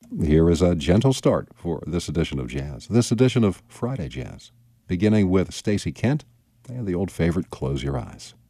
Here is a gentle start for this edition of Jazz, this edition of Friday Jazz, beginning with Stacey Kent and the old favorite, Close Your Eyes.